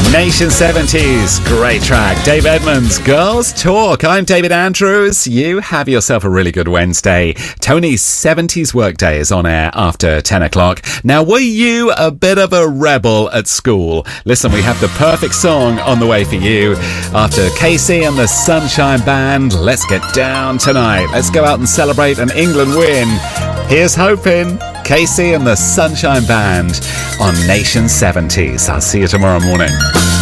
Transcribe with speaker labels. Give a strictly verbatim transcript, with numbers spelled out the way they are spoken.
Speaker 1: Nation seventies, great track. Dave Edmunds, Girls Talk. I'm David Andrews. You have yourself a really good Wednesday. Tony's seventies Workday is on air after ten o'clock. Now, were you a bit of a rebel at school? Listen, we have the perfect song on the way for you. After Casey and the Sunshine Band, let's get down tonight. Let's go out and celebrate an England win. Here's hoping. Casey and the Sunshine Band on Nation seventies. I'll see you tomorrow morning.